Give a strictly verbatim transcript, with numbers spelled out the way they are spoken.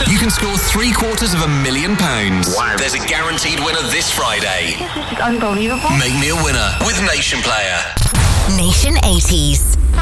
You can score three quarters of a million pounds. Wow. There's a guaranteed winner this Friday. This is unbelievable. Make me a winner with Nation Player. Nation eighties.